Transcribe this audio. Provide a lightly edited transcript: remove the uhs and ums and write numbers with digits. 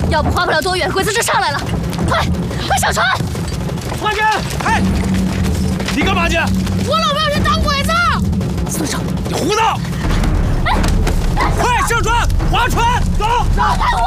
要不划不了多远，鬼子就上来了。快上船！ 快点！哎，你干嘛去？ 我老婆要去当鬼子。 孙少，你胡闹！快上船，划船，走！ 放开我！